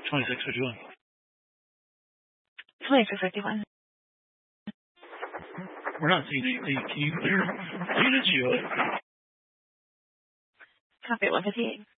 26, what you want? 2651. We're not seeing anything. Can you clear units you? Copy 158.